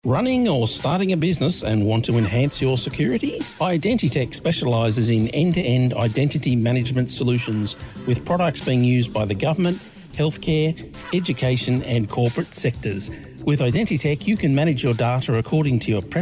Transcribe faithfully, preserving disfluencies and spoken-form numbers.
Running or starting a business and want to enhance your security? Identitech specialises in end-to-end identity management solutions with products being used by the government, healthcare, education and corporate sectors. With Identitech, you can manage your data according to your preferences